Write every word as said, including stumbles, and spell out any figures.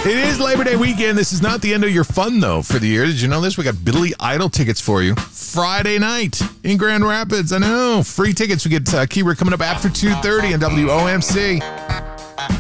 It is Labor Day weekend. This is not the end of your fun, though, for the year. Did you know this? We got Billy Idol tickets for you Friday night in Grand Rapids. I know. Free tickets. We get uh, Keyword coming up after two thirty on W O M C.